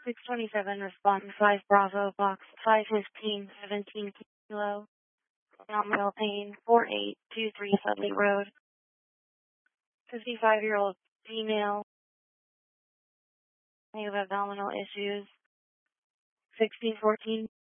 627, respond 5 Bravo, box 515, 17 Kilo, abdominal pain, 4823 Sudley Road. 55-year-old female, they have abdominal issues. 1614